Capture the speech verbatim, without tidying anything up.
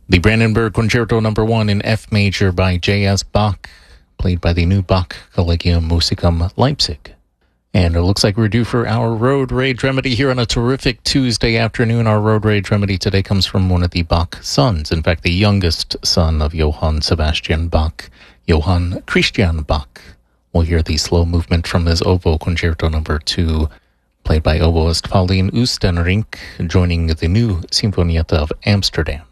The Brandenburg Concerto Number One in F major by J S Bach, played by the new Bach Collegium Musicum Leipzig. And it looks like we're due for our Road Rage Remedy here on a terrific Tuesday afternoon. Our Road Rage Remedy today comes from one of the Bach sons. In fact, the youngest son of Johann Sebastian Bach, Johann Christian Bach. We'll hear the slow movement from his oboe Concerto Number Two, played by oboist Pauline Oostenrink, joining the new Sinfonietta of Amsterdam.